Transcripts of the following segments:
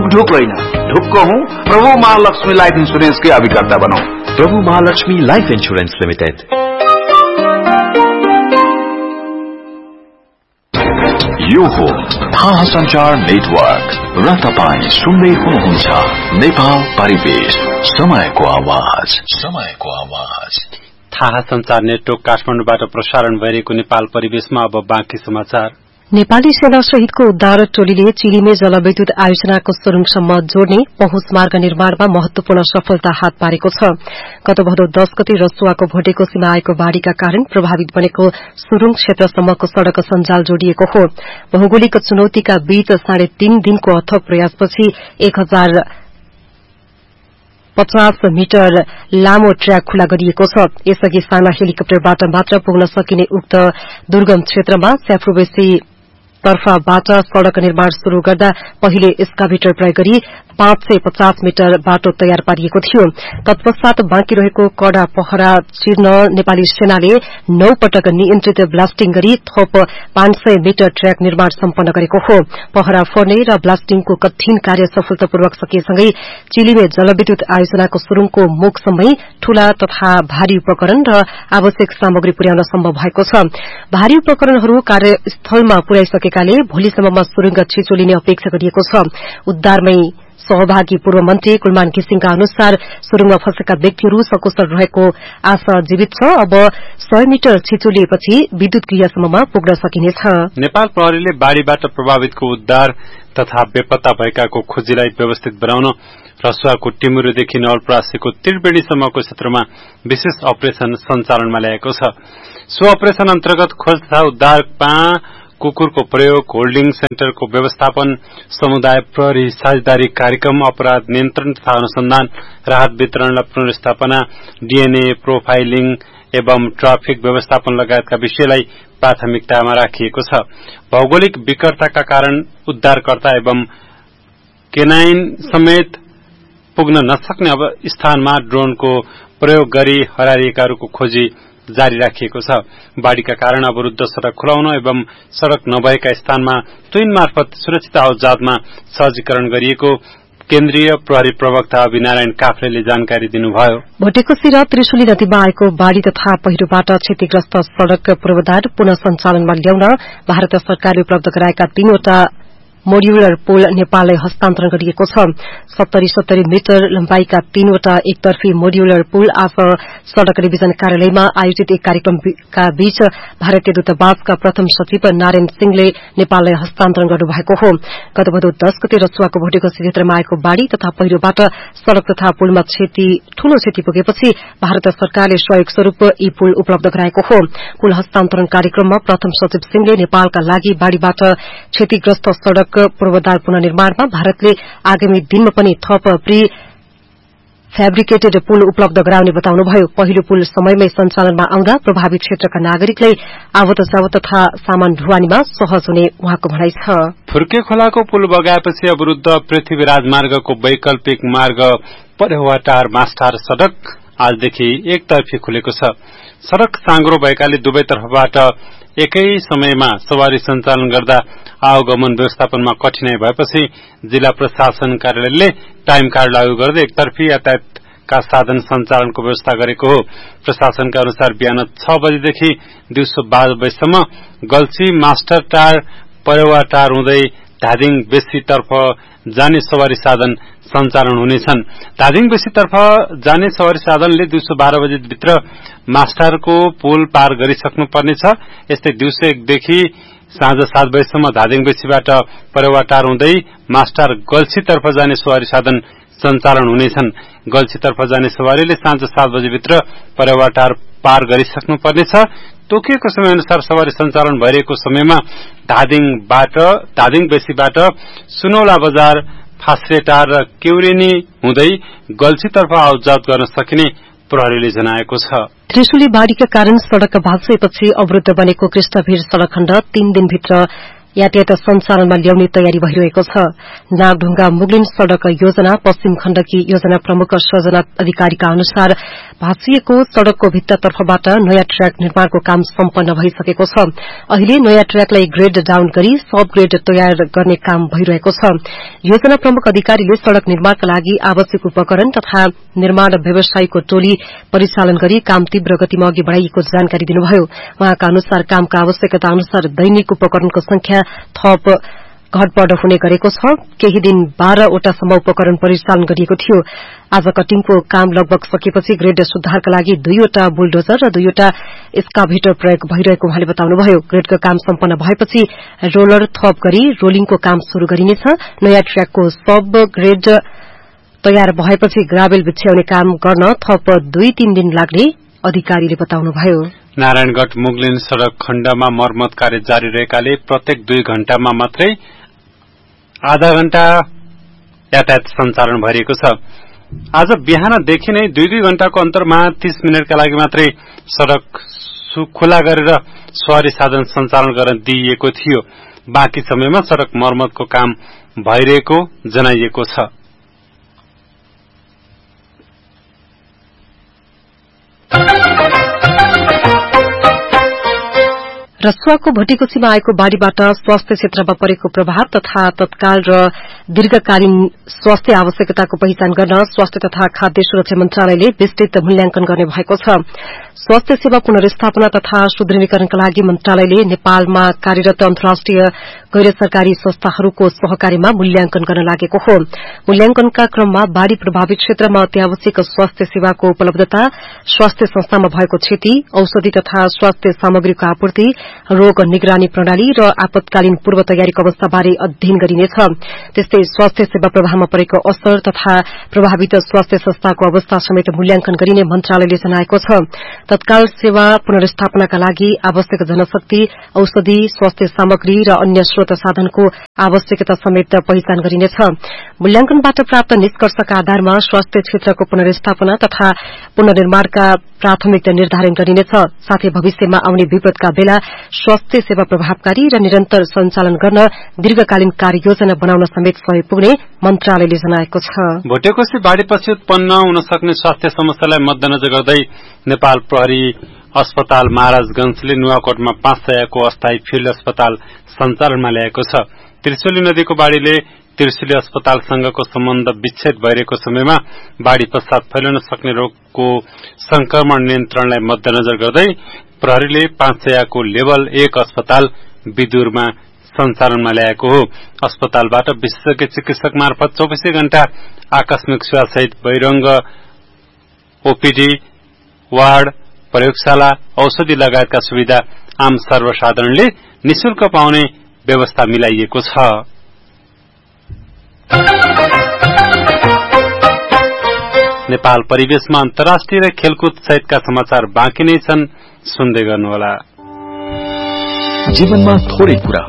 ढुक होइन, ढुक्क हूँ। प्रभु महालक्ष्मी लाइफ इंश्योरेंस के अभिकर्ता बनौ। प्रभु महालक्ष्मी लाइफ इंश्योरेंस लिमिटेड। यो हो थाहा संचार नेटवर्क र तपाई सुन्दै हुनुहुन्छ नेपाल परिवेश, समयको आवाज। थाहा संचार नेटवर्क काठमाडौँबाट प्रसारण भइरहेको नेपाल परिवेशमा अब बाँकी समाचार। नेपाली सेना सहितको उद्धार टोलीले चिलिमे जलविद्युत आयोजनाको सुरुङसम्म जोड्ने पहुँच मार्ग निर्माणमा महत्वपूर्ण सफलता हात पारेको छ। गत भदौ 10 गते रसुवाको भोटेकोसीमा आएको बाढ़ीका कारण प्रभावित बनेको सुरुङ क्षेत्रसम्मको सड़क सञ्जाल जोडिएको हो। भौगोलिक चुनौतीका बीच 3.5 दिनको अथक प्रयासपछि 1050 मिटर लामो ट्र्याक खुला गरिएको छ। यसअघि साना हेलिकप्टरबाट मात्र पुग्न सकिने उक्त दुर्गम क्षेत्रमा स्याफ्रोबेसी तर्फबाट सड़क निर्माण शुरू गर्दा पहिले एक्सकाभेटर प्रयोग गरी 550 मिटर बाटो तयार पारिएको थियो। तत्पश्चात बाँकी रहेको कडा पहरा चिर्न नेपाली सेनाले 9 पटक नियन्त्रित ब्लास्टिङ गरी थप 500 मिटर ट्र्याक निर्माण सम्पन्न गरेको हो। पहरा फोर्ने र ब्लास्टिङको कठिन कार्य सफलतापूर्वक सकिएसँगै चिलीमे जलविद्युत आयोजनाको सुरुङको मुखसम्मै ठूला तथा भारी उपकरण र आवश्यक सामग्री पुर्याउन सम्भव भएको छ। भारी उपकरणहरू कार्यस्थलमा पुर्याइसकेकाले भोलिसम्ममा सुरुङ छिचोलिने अपेक्षा गरिएको छ। उद्धारमै सहभागी पूर्व मन्त्री कुलमान घिसिङका अनुसार सुरुङमा फँसेका व्यक्तिहरू सकुशल रहेको आशा जीवित छ। अब 100 मिटर छिचोलिएपछि विद्युत क्रियासम्ममा पुग्न सकिनेछ। नेपाल प्रहरीले बाढ़ीबाट प्रभावितको उद्धार तथा बेपत्ता भएकाको खोजीलाई व्यवस्थित बनाउन रसुवाको टिमुरेदेखि नवलपरासीको त्रिवेणीसम्मको क्षेत्रमा विशेष अपरेशन सञ्चालनमा ल्याएको छ। सो अपरेशन अन्तर्गत खोज तथा उद्धारमा कुकुरको प्रयोग, होल्डिङ सेन्टरको व्यवस्थापन, समुदाय प्रहरी साझेदारी कार्यक्रम, अपराध नियन्त्रण तथा अनुसन्धान, राहत वितरण र पुनर्स्थापना, डीएनए प्रोफाइलिङ एवं ट्राफिक व्यवस्थापन लगायतका विषयलाई प्राथमिकतामा राखिएको छ। भौगोलिक विकटताका कारण उद्धारकर्ता एवं केनाइन समेत पुग्न नसक्ने स्थानमा ड्रोनको प्रयोग गरी हराइएकाहरूको खोजी जारी राखिएको छ। बाढ़ीका कारण अवरुद्ध सड़क खुलाउन एवं सड़क नभएका स्थानमा ट्रेन मार्फत सुरक्षित आवाजातमा सहजीकरण गरिएको केन्द्रीय प्रहरी प्रवक्ता अभिनारायण काफ्लेले जानकारी दिनुभयो। भोटेकोसी र त्रिशुली नदीमा आएको बाढ़ी तथा पहिरोबाट क्षतिग्रस्त सड़क पूर्वाधार पुनः सञ्चालनमा ल्याउन भारत सरकारले उपलब्ध गराएका 3 वटा मोड्युलर पुल नेपाललाई हस्तान्तरण गरिएको छ। 70 मिटर लम्बाइका 3 वटा एकतर्फी मोड्युलर पुल आज सड़क डिभिजन कार्यालयमा आयोजित एक कार्यक्रमका बीच भारतीय दूतावासका प्रथम सचिव नारायण सिंहले नेपाललाई हस्तान्तरण गर्नुभएको हो। गत भदौ 10 गते रसुवाको भोटेकोसी क्षेत्रमा आएको बाढ़ी तथा पहिरोबाट सड़क तथा पुलमा ठूलो क्षति पुगेपछि भारत सरकारले सहयोग स्वरूप यी पुल उपलब्ध गराएको हो। पुल हस्तान्तरण कार्यक्रममा प्रथम सचिव सिंहले नेपालका लागि बाढ़ीबाट क्षतिग्रस्त सड़क पूर्वाधार पुनर्निर्माणमा भारतले आगामी दिनमा पनि थप प्री फ्याब्रिकेटेड पुल उपलब्ध गराउने बताउनुभयो। पहिलो पुल समयमै सञ्चालनमा आउँदा प्रभावित क्षेत्रका नागरिकलाई आवत जावत तथा सामान ढुवानीमा सहज हुने उहाँको भनाइ छ। फुर्के खोलाको पुल बगाएपछि अवरुद्ध पृथ्वी राजमार्गको वैकल्पिक मार्ग परेवाटार मास्टार सड़क आजदेखि एकतर्फी खुलेको छ। सड़क साँग्रो भएकाले दुवै तर्फबाट एकै समयमा सवारी सञ्चालन गर्दा आवागमन व्यवस्थापनमा कठिनाई भएपछि जिल्ला प्रशासन कार्यालयले टाइम कार्ड लागू गर्दै एकतर्फी यातायातका साधन सञ्चालनको व्यवस्था गरेको हो। प्रशासनका अनुसार बिहान 6 बजेदेखि दिउँसो 12 बजेसम्म गल्छी मास्टर टार परेवाटार हुँदै धादिङ बेसीतर्फ जाने सवारी साधन सञ्चालन हुनेछन्। धादिङ बेसीतर्फ जाने सवारी साधनले दिउँसो 12 बजेभित्र मास्टरको पुल पार गरिसक्नुपर्नेछ। यस्तै दिउँसो 1 देखि साँझ 7 बजेसम्म धादिङ बेसीबाट परेवाटार हुँदै मास्टर गल्छीतर्फ जाने सवारी साधन सञ्चालन हुनेछन्। गल्छीतर्फ जाने सवारीले साँझ 7 बजेभित्र परेवाटार पार गरिसक्नुपर्नेछ। तोकिएको समयअनुसार सवारी सञ्चालन भइरहेको समयमा धादिङ बेसीबाट सुनौला बजार, फास्रेटार र केउरेनी हुँदै गल्छीतर्फ आउटजात गर्न सकिने प्रहरीले जनाएको छ। त्रिशुली बाढ़ीका कारण सड़क भाँचिएपछि अवरुद्ध बनेको कृष्णभिर सड़क खण्ड 3 दिनभित्र यातायात सञ्चालनमा ल्याउने तयारी भइरहेको छ। नागढुङ्गा मुगलिन सड़क योजना पश्चिम खण्डकी योजना प्रमुख सृजना अधिकारीका अनुसार भाँचिएको सड़कको भित्तातर्फबाट नयाँ ट्र्याक निर्माणको काम सम्पन्न भइसकेको छ। अहिले नयाँ ट्र्याकलाई ग्रेड डाउन गरी सब ग्रेड तयार गर्ने काम भइरहेको छ। योजना प्रमुख अधिकारीले सड़क निर्माणका लागि आवश्यक उपकरण तथा निर्माण व्यवसायीको टोली परिचालन गरी काम तीव्र गतिमा अघि बढ़ाइएको जानकारी दिनुभयो। उहाँका अनुसार कामका आवश्यकता अनुसार दैनिक उपकरणको संख्या थप घटबढ़ हुने गरेको छ। केही दिन 12 वटासम्म उपकरण परिचालन गरिएको थियो। आज कटिङको काम लगभग सकिएपछि ग्रेड सुधारका लागि 2 वटा बुलडोजर र 2 वटा एक्सकाभेटर प्रयोग भइरहेको उहाँले बताउनुभयो। ग्रेडको काम सम्पन्न भएपछि रोलर थप गरी रोलिङको काम शुरू गरिनेछ। नयाँ ट्र्याकको सब ग्रेड तयार भएपछि ग्राभेल बिछ्याउने काम गर्न थप 2-3 दिन लाग्ने अधिकारीले बताउनुभयो। नारायणगढ़ मुगलिन सड़क खण्डमा मर्मत कार्य जारी रहेकाले प्रत्येक 2 घण्टामा मात्रै आधा घण्टा यातायात सञ्चालन भइरहेको छ। आज बिहानदेखि नै 2-2 घण्टाको अन्तरमा 30 मिनटका लागि मात्रै सड़क खुला गरेर सवारी साधन सञ्चालन गर्न दिइएको थियो। बाँकी समयमा सड़क मर्मतको काम भइरहेको जनाइएको छ। रसुवाको भटीकोशीमा आएको बाढ़ीबाट स्वास्थ्य क्षेत्रमा परेको प्रभाव तथा तत्काल र दीर्घकालीन स्वास्थ्य आवश्यकताको पहिचान गर्न स्वास्थ्य तथा खाद्य सुरक्षा मन्त्रालयले विस्तृत मूल्याङ्कन गर्ने भएको छ। स्वास्थ्य सेवा पुनर्स्थापना तथा सुदृढीकरणका लागि मन्त्रालयले नेपालमा कार्यरत अन्तर्राष्ट्रिय गैर सरकारी संस्थाहरूको सहकार्यमा मूल्याङ्कन गर्न लागेको हो। मूल्याङ्कनका क्रममा बाढ़ी प्रभावित क्षेत्रमा अत्यावश्यक स्वास्थ्य सेवाको उपलब्धता, स्वास्थ्य संस्थामा भएको क्षति, औषधि तथा स्वास्थ्य सामग्रीको आपूर्ति, रोग निगरानी प्रणाली र आपतकालीन पूर्व तयारीको अवस्थाबारे अध्ययन गरिनेछ। त्यस्तै स्वास्थ्य सेवा प्रवाहमा परेको असर तथा प्रभावित स्वास्थ्य संस्थाको अवस्था समेत मूल्याङ्कन गरिने मन्त्रालयले जनाएको छ। तत्काल सेवा पुनर्स्थापनाका लागि आवश्यक जनशक्ति, औषधि, स्वास्थ्य सामग्री र अन्य स्रोत साधनको आवश्यकता समेत पहिचान गरिनेछ। मूल्याङ्कनबाट प्राप्त निष्कर्षका आधारमा स्वास्थ्य क्षेत्रको पुनर्स्थापना तथा पुनर्निर्माणका प्राथमिकता निर्धारण गरिनेछ। साथै भविष्यमा आउने विपदका बेला स्वास्थ्य सेवा प्रभावकारी र निरन्तर सञ्चालन गर्न दीर्घकालीन कार्ययोजना बनाउन समेत सहयोग पुग्ने मन्त्रालयले जनाएको छ। भोटेकोशी बाढ़ीपछि उत्पन्न हुन सक्ने स्वास्थ्य समस्यालाई मध्यनजर गर्दै नेपाल प्रहरी अस्पताल महाराजगंजले नुवाकोटमा 500 को अस्थायी फिल्ड अस्पताल सञ्चालनमा ल्याएको छ। त्रिशुली नदीको बाढ़ीले त्रिशुली अस्पतालसँगको सम्बन्ध विच्छेद भइरहेको समयमा बाढ़ी पश्चात फैलन सक्ने रोगको संक्रमण नियन्त्रणलाई मध्यनजर गर्दै प्रहरीले 500 को लेभल 1 अस्पताल विदुरमा सञ्चालनमा ल्याएको हो। अस्पतालबाट विशेषज्ञ चिकित्सक मार्फत 24 घण्टा आकस्मिक सेवासहित बहिरंग ओपीडी, वार्ड, प्रयोगशाला, औषधि लगायतका सुविधा आम सर्वसाधारणले निशुल्क पाउने व्यवस्था मिलाइएको छ। नेपाल परिवेशमा अन्तर्राष्ट्रिय र खेलकुद सहितका समाचार बाँकी नै छन्, सुन्दै गर्नुहोला। जीवनमा थोरै कुरा।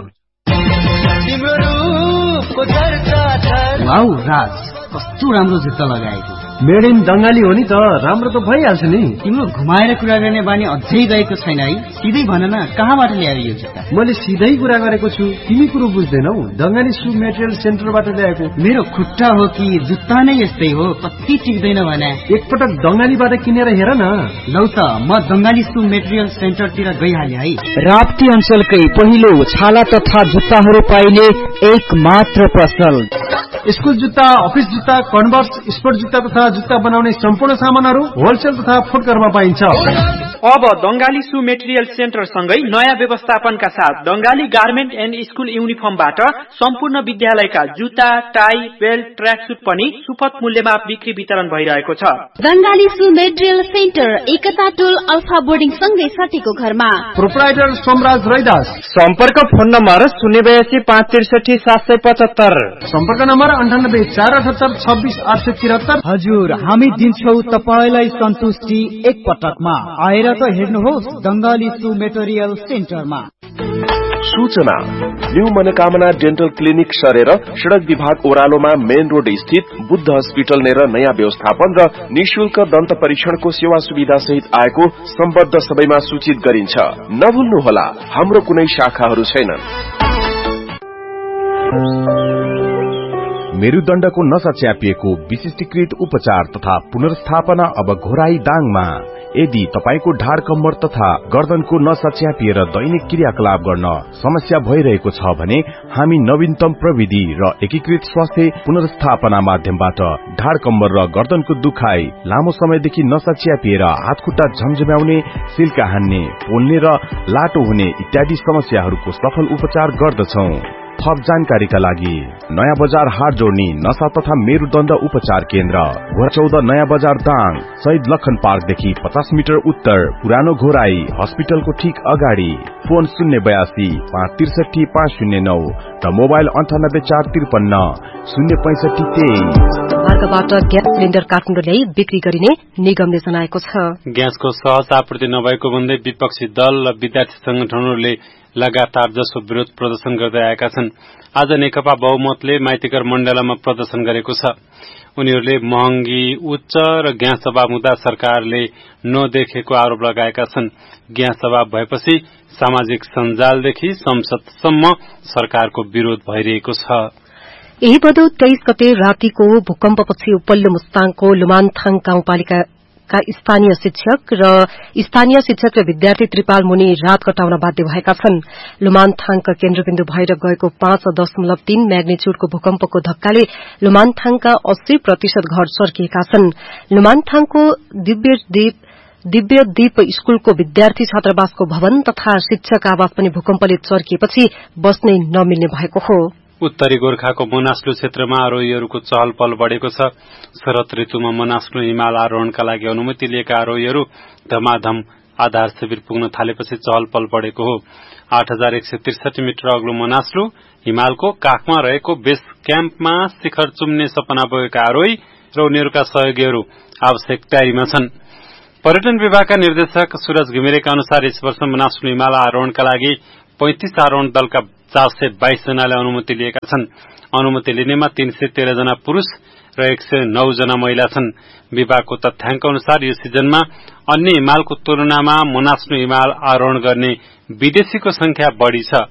वाउ राज, कस्तो राम्रो जुत्ता लगाएको। मेड इन बंगाली हो नि त, राम्रो त भइहाल्छ नि। तिम्रो घुमाएर कुरा गर्ने बानी अझै गएको छैन है। सिधै भन न, कहाँबाट ल्यायो यो जुत्ता? मैले सिधै कुरा गरेको छु, तिमी कुरो बुझ्दैनौ। दंगाली सु मेटेरियल सेन्टरबाट ल्याएको। मेरो खुट्टा हो कि जुत्ता नै यस्तै हो, कति टिक्दैन भने। एकपटक दंगालीबाट किनेर हेर न। लौ त, म दंगाली सु मेटेरियल सेन्टरतिर गइहालेँ है। राप्ती अञ्चलकै पहिलो छाला तथा जुत्ताहरू पाइने एक मात्र पसल। स्कुल जुत्ता, अफिस जुत्ता, कन्भर्स, स्पोर्ट जुत्ता तथा जुत्ता बनाउने सम्पूर्ण सामानहरू होलसेल तथा फुटकरमा पाइन्छ। अब दंगाली सु मेटेरियल सेन्टर सँगै नयाँ व्यवस्थापनका साथ दंगाली गार्मेन्ट एन्ड स्कुल युनिफर्मबाट सम्पूर्ण विद्यालयका जुत्ता, टाई, बेल्ट, ट्र्याक सुट पनि सुपथ मूल्यमा बिक्री वितरण भइरहेको छ। दंगाली सु मेटेरियल सेन्टर एकता टोल अल्फा बोर्डिङ सँगै सटीको घरमा। प्रोप्राइटर सोमराज रैदास। सम्पर्क फोन नम्बर 082 563 775। सम्पर्क नम्बर 98 478 26 873। हजुर, हामी दिन्छौ तपाईलाई सन्तुष्टि एक पटकमा। आएर त हेर्नुहोस् दंगाली सु मेटेरियल सेन्टरमा। सूचना, न्यू मनोकामना डेन्टल क्लिनिक सरेर सड़क विभाग ओह्रालोमा मेन रोड स्थित बुद्ध हस्पिटल नेर नयाँ व्यवस्थापन र निशुल्क दन्त परीक्षणको सेवा सुविधा सहित आएको सम्बद्ध सबैमा सूचित गरिन्छ। नभुल्नुहोला, हाम्रो कुनै शाखाहरू छैनन्। मेरुदण्डको नसा च्यापिएको विशिष्टीकृत उपचार तथा पुनर्स्थापना अब घोराई दाङमा। यदि तपाईको ढाड कम्मर तथा गर्दनको नसा च्यापिएर दैनिक क्रियाकलाप गर्न समस्या भइरहेको छ भने हामी नवीनतम प्रविधि र एकीकृत स्वास्थ्य पुनर्स्थापना माध्यमबाट ढाड कम्मर र गर्दनको दुखाइ, लामो समयदेखि नसा च्यापिएर हातखुट्टा झमझम्याउने, सिल्का हान्ने, पोल्ने र लाटो हुने इत्यादि समस्याहरूको सफल उपचार गर्दछौं। थप जानकारीका लागि नयाँ बजार हाट जोड्ने नसा तथा मेरुदण्ड उपचार केन्द्र, घोरा 14 नयाँ बजार दाङ, शहीद लखन पार्कदेखि 50 मिटर उत्तर, पुरानो घोराई हस्पिटलको ठीक अगाडि। फोन 082 563 509 र मोबाइल 98 453 065 23। मार्गबाट ग्यास सिलिण्डर काठमाडौँ ल्याई बिक्री गरिने निगमले जनाएको छ। ग्यासको सहज आपूर्ति नभएको भन्दै विपक्षी दल र विद्यार्थी संगठनहरूले लगातार जसो विरोध प्रदर्शन गर्दै आएका छन्। आज नेकपा बहुमतले माइतीघर मण्डलामा प्रदर्शन गरेको छ। उनीहरूले महँगी उच्च र ग्यास अभाव हुँदा सरकारले नदेखेको आरोप लगाएका छन्। ग्यास अभाव भएपछि सामाजिक सञ्जालदेखि संसदसम्म सरकारको विरोध भइरहेको छ। यही भदौ 23 गते रातिको भूकम्पपछि उपल्लो मुस्ताङको लुमानथाङ गाउँपालिका स्थानीय शिक्षक र विद्यार्थी त्रिपाल मुनि रात कटाउन बाध्य भएका छन्। लुमानथाङका केन्द्रबिन्दु भएर गएको 5.3 म्याग्निच्युडको भूकम्पको धक्काले लुमानथाङका 80% घर चर्किएका छन्। लुमानथाङको दिव्यदीप स्कूलको विद्यार्थी छात्रावासको भवन तथा शिक्षक आवास पनि भूकम्पले चर्किएपछि बस्नै नमिल्ने भएको हो। उत्तरी गोर्खाको मनास्लु क्षेत्रमा आरोहीहरूको चहल पहल बढ़ेको छ। शरद ऋतुमा मनास्लु हिमाल आरोहणका लागि अनुमति लिएका आरोहीहरू धमाधम आधार शिविर पुग्न थालेपछि चहल पहल बढ़ेको हो। 8163 मिटर अग्लो मनास्लु हिमालको काखमा रहेको बेस क्याम्पमा शिखर चुम्ने सपना बोकेका आरोही र उनीहरूका सहयोगीहरू आवश्यक तयारीमा छन्। पर्यटन विभागका निर्देशक सूरज घिमिरेका अनुसार यस वर्ष मनास्लु हिमाल आरोहणका लागि 35 आरोहण दलका 422 जनाले अनुमति लिएका छन्। अनुमति लिनेमा 313 जना पुरूष र 109 जना महिला छन्। विभागको तथ्याङ्क अनुसार यो सिजनमा अन्य हिमालको तुलनामा मनास्लु हिमाल आरोहण गर्ने विदेशीको संख्या बढ़ी छ।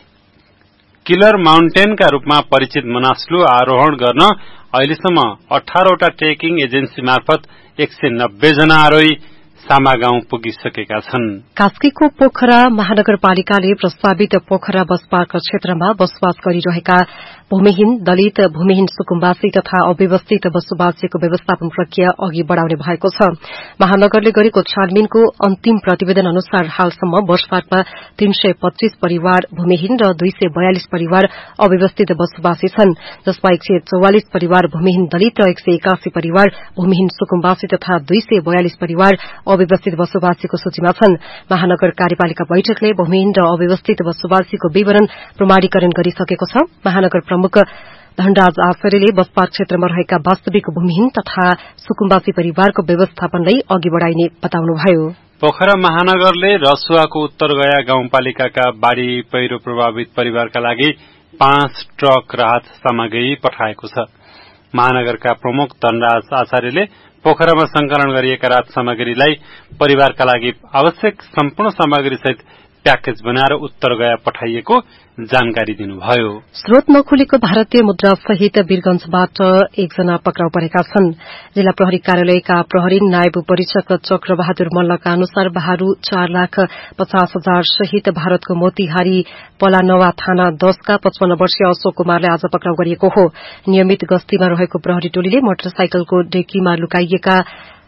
किलर माउन्टेनका रूपमा परिचित मनास्लु आरोहण गर्न अहिलेसम्म 18 वटा ट्रेकिङ एजेन्सी मार्फत 190 जना आरोही सामागाउँ पुगिसकेका छन्। कास्कीको पोखरा महानगरपालिकाले प्रस्तावित पोखरा बस पार्क क्षेत्रमा बसोबास गरिरहेका भूमिहीन, दलित, भूमिहीन सुकुम्बासी तथा अव्यवस्थित बसोबासीको व्यवस्थापन प्रक्रिया अघि बढ़ाउने भएको छ। महानगरले गरेको छानबिनको अन्तिम प्रतिवेदन अनुसार हालसम्म बस पार्कमा 325 परिवार भूमिहीन र 242 परिवार अव्यवस्थित बसोबासी छन्, जसमा 144 परिवार भूमिहीन दलित र 181 परिवार भूमिहीन सुकुम्बासी तथा 242 परिवार अव्यवस्थित बसोबासीको सूचीमा छन्। महानगर कार्यपालिका बैठकले भूमिहीन र अव्यवस्थित बसोबासीको विवरण प्रमाणीकरण गरिसकेको छ। महानगर प्रमुख धनराज आचार्यले बस पार्क क्षेत्रमा रहेका वास्तविक भूमिहीन तथा सुकुम्बासी परिवारको व्यवस्थापनलाई अघि बढ़ाइने बताउनुभयो। पोखरा महानगरले रसुवाको उत्तर गया गाउँपालिकाका बाढ़ी पहिरो प्रभावित परिवारका लागि 5 ट्रक राहत सामग्री पठाएको छ। महानगरका प्रमुख धनराज आचार्यले पोखरामा संकलन गरिएका राहत सामग्रीलाई परिवारका लागि आवश्यक सम्पूर्ण सामग्री सहित प्याकेज बनाएर उत्तर गया पठाइएको जानकारी दिनुभयो। स्रोत नखुलेको भारतीय मुद्रा सहित वीरगंजबाट एकजना पक्राउ परेका छन्। जिल्ला प्रहरी कार्यालयका प्रहरी नायब परीक्षक चक्रबहादुर मल्लका अनुसार बहारू 4,50,000 सहित भारतको मोतिहारी पलानवा थाना 10 का 55 वर्षीय अशोक कुमारले आज पक्राउ गरिएको हो। नियमित गस्तीमा रहेको प्रहरी टोलीले मोटरसाइकलको डेकीमा लुकाइएका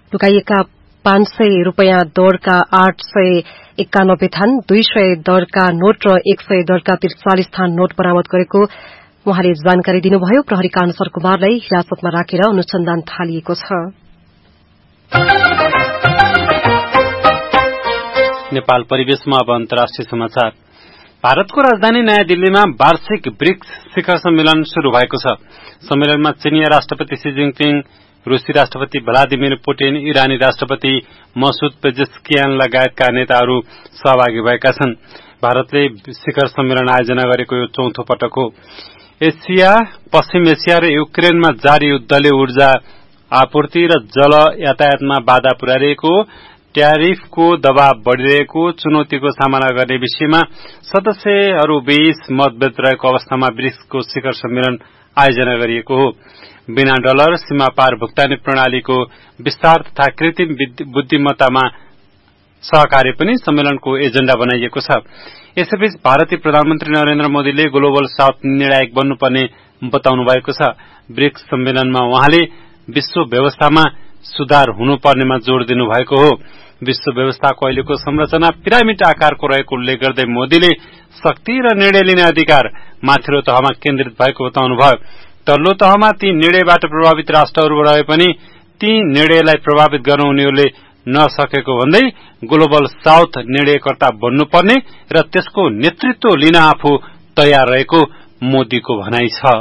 500 रूपियाँ दरका 891 थान, 200 दरका नोट र 100 दरका 43 थान नोट बरामद गरेको उहाँले जानकारी दिनुभयो। प्रहरीका अनुसार कुमारलाई हिरासतमा राखेर अनुसन्धान थालिएको छ। नेपाल परिवेशमा अब अन्तर्राष्ट्रिय समाचार। भारतको राजधानी नयाँ दिल्लीमा वार्षिक ब्रिक्स शिखर सम्मेलन शुरू भएको छ। सम्मेलनमा चीनिया राष्ट्रपति शी जिनपिङ, रूसी राष्ट्रपति भ्लादिमिर पुटिन, इरानी राष्ट्रपति मसूद पेजेस्कियान लगायतका नेताहरू सहभागी भएका छन्। भारतले शिखर सम्मेलन आयोजना गरेको यो चौथो पटक हो। एसिया, पश्चिम एसिया र युक्रेनमा जारी युद्धले ऊर्जा आपूर्ति र जल यातायातमा बाधा पुर्याइरहेको ट्यारिफको दबाव बढ़िरहेको चुनौतीको सामना गर्ने विषयमा सदस्यहरूबीच मतभेद रहेको अवस्थामा ब्रिक्सको शिखर सम्मेलन आयोजना गरिएको हो। बिना डलर सीमा पार भुक्तानी प्रणालीको विस्तार तथा कृत्रिम बुद्धिमत्तामा सहकार्य पनि सम्मेलनको एजेण्डा बनाइएको छ। यसैबीच भारतीय प्रधानमन्त्री नरेन्द्र मोदीले ग्लोबल साउथ निर्णायक बन्नुपर्ने बताउनु भएको छ। ब्रिक्स सम्मेलनमा उहाँले विश्व व्यवस्थामा सुधार हुनुपर्नेमा जोड़ दिनु भएको हो। विश्व व्यवस्थाको अहिलेको संरचना पिरामिड आकारको रहेको उल्लेख गर्दै मोदीले शक्ति र निर्णय लिने अधिकार माथिल्लो तहमा केन्द्रित भएको बताउनुभयो। तल्लो तहमा ती निर्णयबाट प्रभावित राष्ट्रहरू रहे पनि ती निर्णयलाई प्रभावित गर्न उनीहरूले नसकेको भन्दै ग्लोबल साउथ निर्णयकर्ता बन्नुपर्ने र त्यसको नेतृत्व लिन आफू तयार रहेको मोदीको भनाइ छ।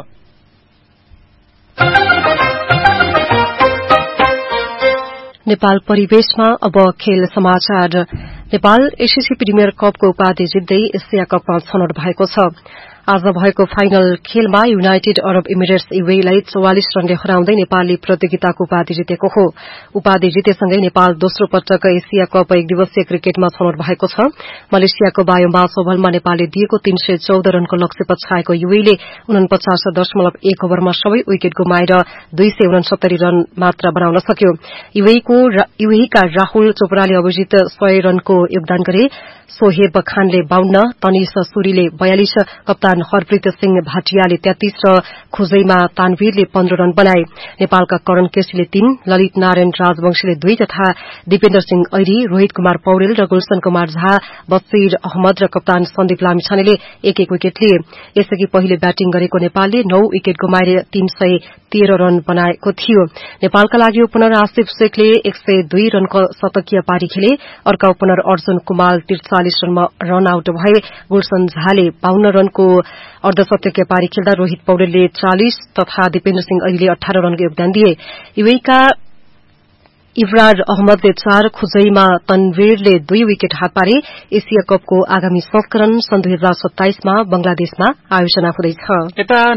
नेपाल परिवेशमा अब खेल समाचार। नेपाल एससीसी प्रिमियर कपको उपाधि जित्दै एसिया कपमा छनौट भएको छ। आज भएको फाइनल खेलमा युनाइटेड अरब इमिरेट्स यूएईलाई 44 रनले हराउँदै नेपालले प्रतियोगिताको उपाधि जितेको हो। उपाधि जितेसँगै नेपाल दोस्रो पटक एसिया कप एक दिवसीय क्रिकेटमा छनौट भएको छ। मलेसियाको बायोमास ओभलमा नेपालले दिएको 314 रनको लक्ष्य पछाएको यूएईले 49.1 ओभरमा सबै विकेट गुमाएर 269 रन मात्र बनाउन सक्यो। यूएईका राहुल चोपड़ाले अभिजित 100 रनको योगदान गरे। सोहेब खानले 52, तनिष सूरीले 42, कप्तान हरप्रीत सिंह भाटियाले 33 र खुजैमा तानवीरले 15 रन बनाए। नेपालका करण केसीले 3, ललित नारायण राजवंशीले 2 तथा दिपेन्द्र सिंह ऐरी, रोहित कुमार पौडेल र गुलशन कुमार झा, बशीर अहमद र कप्तान सन्दीप लामिछानेले 1-1 विकेट लिए। यसअघि पहिले ब्याटिङ गरेको नेपालले 9 विकेट गुमाएर 313 रन बनाएको थियो। नेपालका लागि ओपनर आसिफ शेखले 102 रनको शतकीय पारी खेले। अर्का ओपनर अर्जुन कुमार 43 रनमा रन आउट भए। गुलशन झाले 52 रनको अर्धशतकीय पारी खेल्दा रोहित पौडेलले 40 तथा दिपेन्द्र सिंह ऐरीले 18 रनको योगदान दिए। यूएईका इब्रार अहमदले 4, खुजैमा तनवीरले 2 विकेट हात पारे। एसिया कपको आगामी संस्करण सन् 2027 मा बंगलादेशमा आयोजना हुँदैछ।